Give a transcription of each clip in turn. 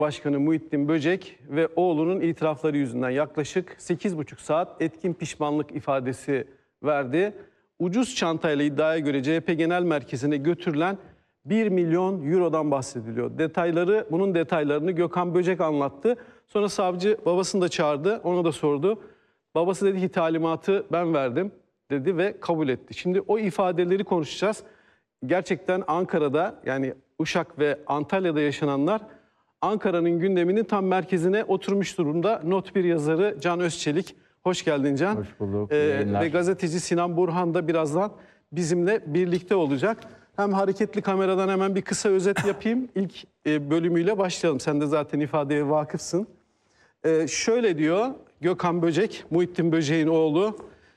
Başkanı Muhittin Böcek ve oğlunun itirafları yüzünden yaklaşık 8,5 saat etkin pişmanlık ifadesi verdi. Ucuz çantayla iddiaya göre CHP Genel Merkezi'ne götürülen 1 milyon eurodan bahsediliyor. Bunun detaylarını Gökhan Böcek anlattı. Sonra savcı babasını da çağırdı, ona da sordu. Babası dedi ki talimatı ben verdim dedi ve kabul etti. Şimdi o ifadeleri konuşacağız. Gerçekten Ankara'da, yani Uşak ve Antalya'da yaşananlar Ankara'nın gündeminin tam merkezine oturmuş durumda. Not bir yazarı Can Özçelik. Hoş geldin Can. Hoş bulduk. Ve gazeteci Sinan Burhan da birazdan bizimle birlikte olacak. Hem hareketli kameradan hemen bir kısa özet yapayım. İlk bölümüyle başlayalım. Sen de zaten ifadeye vakıfsın. Şöyle diyor Gökhan Böcek, Muhittin Böcek'in oğlu,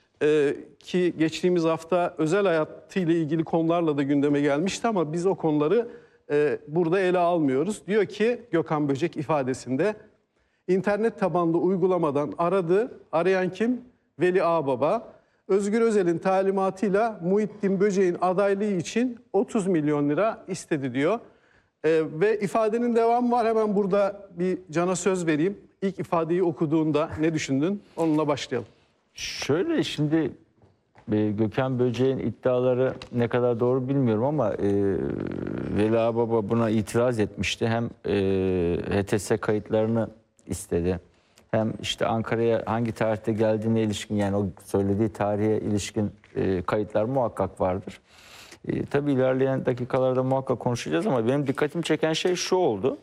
ki geçtiğimiz hafta özel hayatıyla ilgili konularla da gündeme gelmişti ama biz o konuları burada ele almıyoruz. Diyor ki Gökhan Böcek ifadesinde, internet tabanlı uygulamadan aradı. Arayan kim? Veli Ağbaba. Özgür Özel'in talimatıyla Muhittin Böcek'in adaylığı için 30 milyon lira istedi diyor. Ve ifadenin devamı var. Hemen burada bir Can'a söz vereyim. İlk ifadeyi okuduğunda ne düşündün? Onunla başlayalım. Şöyle, şimdi Gökhan Böcek'in iddiaları ne kadar doğru bilmiyorum ama Veli Ağbaba buna itiraz etmişti. Hem HTS kayıtlarını istedi. Hem işte Ankara'ya hangi tarihte geldiğine ilişkin, yani o söylediği tarihe ilişkin kayıtlar muhakkak vardır. Tabii ilerleyen dakikalarda muhakkak konuşacağız ama benim dikkatimi çeken şey şu oldu.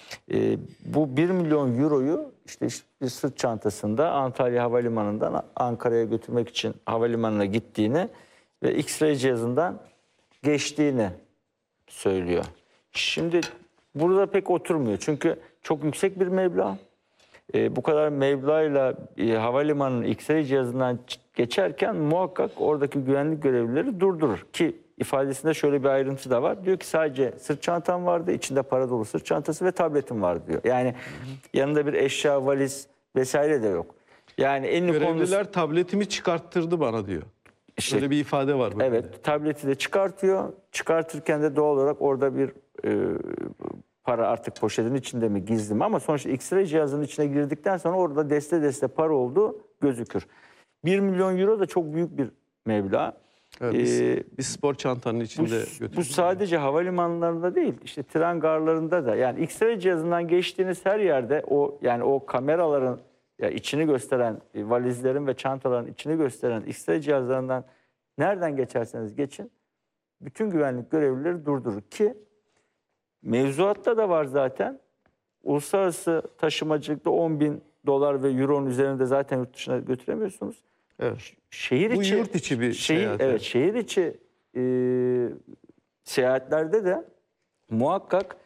Bu 1 milyon euroyu işte bir sırt çantasında Antalya Havalimanı'ndan Ankara'ya götürmek için havalimanına gittiğini ve X-ray cihazından geçtiğini söylüyor. Şimdi burada pek oturmuyor çünkü çok yüksek bir meblağ. Bu kadar meblağıyla havalimanının X-ray cihazından geçerken muhakkak oradaki güvenlik görevlileri durdurur ki ifadesinde şöyle bir ayrıntı da var. Diyor ki sadece sırt çantam vardı, içinde para dolu sırt çantası ve tabletim vardı diyor. Yani yanında bir eşya, valiz vesaire de yok. Yani görevliler tabletimi çıkarttırdı bana diyor. İşte, öyle bir ifade var. Evet, tableti de çıkartıyor. Çıkartırken de doğal olarak orada bir para artık poşetin içinde mi gizli mi, ama sonuçta X-ray cihazının içine girdikten sonra orada deste deste para olduğu gözükür. 1 milyon euro da çok büyük bir meblağ. Evet, bir spor çantanın içinde götürdü. Bu sadece havalimanlarında değil, işte tren garlarında da, yani X-ray cihazından geçtiğiniz her yerde o kameraların içini gösteren, valizlerin ve çantaların içini gösteren X-ray cihazlarından nereden geçerseniz geçin bütün güvenlik görevlileri durdurur ki mevzuatta da var zaten. Uluslararası taşımacılıkta 10.000 dolar ve euronun üzerinde zaten yurt dışına götüremiyorsunuz. Evet. Şehir içi, bu yurt içi bir seyahat. Evet, şehir içi seyahatlerde de muhakkak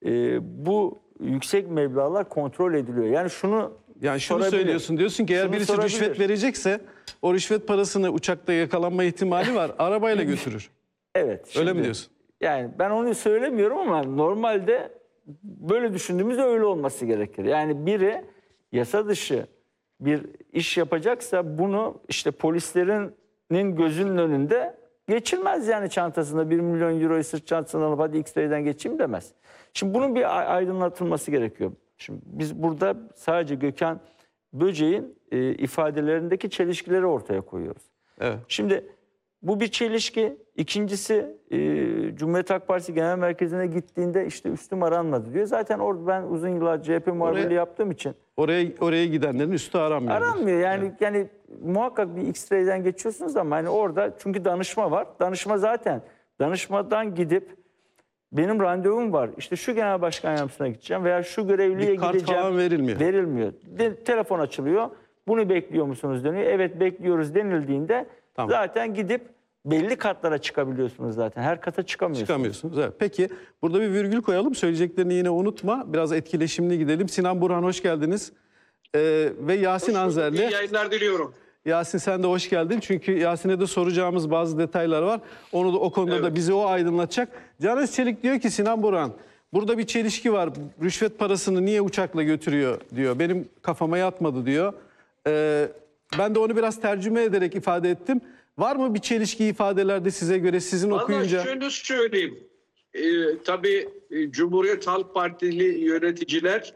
bu yüksek meblağlar kontrol ediliyor. Yani şunu söylüyorsun, diyorsun ki eğer birisi rüşvet verecekse o rüşvet parasını uçakta yakalanma ihtimali var. Arabayla götürür. Evet. Öyle mi diyorsun? Yani ben onu söylemiyorum ama normalde böyle düşündüğümüzde öyle olması gerekir. Yani biri yasa dışı bir iş yapacaksa bunu işte polislerinin gözünün önünde geçirmez, yani çantasında 1 milyon euroyu sırt çantasından alıp hadi X-ray'den geçeyim demez. Şimdi bunun bir aydınlatılması gerekiyor. Şimdi biz burada sadece Gökhan Böcek'in ifadelerindeki çelişkileri ortaya koyuyoruz. Evet. Şimdi bu bir çelişki. İkincisi Cumhuriyet Halk Partisi Genel Merkezi'ne gittiğinde işte üstüm aranmadı diyor. Zaten orada ben uzun yıllar CHP muhabirliği yaptığım için oraya gidenlerin üstü aranmıyor. Aranmıyor yani, evet. Yani muhakkak bir X-ray'den geçiyorsunuz ama hani orada çünkü danışma var. Danışmadan gidip benim randevum var, İşte şu genel başkan yardımcısına gideceğim veya şu görevliye gideceğim. Bir kart falan verilmiyor. Verilmiyor. Telefon açılıyor. Bunu bekliyor musunuz deniyor. Evet bekliyoruz denildiğinde zaten gidip belli katlara çıkabiliyorsunuz zaten. Her kata çıkamıyorsunuz. Evet. Peki burada bir virgül koyalım. Söyleyeceklerini yine unutma. Biraz etkileşimli gidelim. Sinan Burhan hoş geldiniz. Ve Yasin Anzerli. İyi yayınlar diliyorum. Yasin sen de hoş geldin. Çünkü Yasin'e de soracağımız bazı detaylar var. O konuda da bizi o aydınlatacak. Can Özçelik diyor ki Sinan Burhan, burada bir çelişki var. Rüşvet parasını niye uçakla götürüyor diyor. Benim kafama yatmadı diyor. Ben de onu biraz tercüme ederek ifade ettim. Var mı bir çelişki ifadelerde size göre, sizin okuyunca? Vallahi şunu söyleyeyim. Tabii Cumhuriyet Halk Partili yöneticiler